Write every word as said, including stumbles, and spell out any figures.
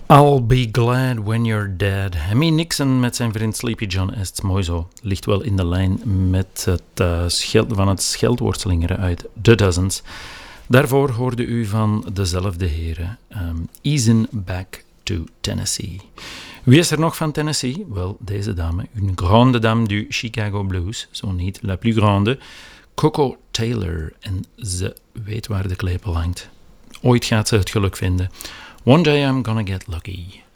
I'll be glad when you're dead. Hemi Nixon met zijn vriend Sleepy John is mooi zo. Ligt wel in de lijn met het uh, scheld, van het scheldwortelingeren uit The Dozens. Daarvoor hoorde u van dezelfde heren. Um, Easing Back to Tennessee. Wie is er nog van Tennessee? Wel, deze dame. Une grande dame du Chicago Blues. Zo niet, la plus grande. Coco Taylor. En ze weet waar de klepel hangt. Ooit gaat ze het geluk vinden. One day I'm gonna get lucky.